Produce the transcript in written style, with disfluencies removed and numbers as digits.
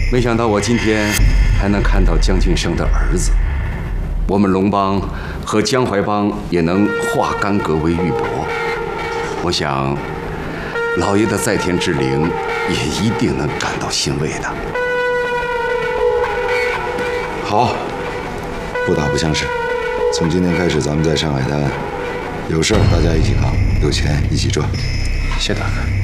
没想到我今天还能看到江俊生的儿子，我们龙帮和江淮帮也能化干戈为玉帛。我想，老爷的在天之灵也一定能感到欣慰的。 好，不打不相识。从今天开始，咱们在上海滩有事儿大家一起扛，有钱一起赚。 谢大哥。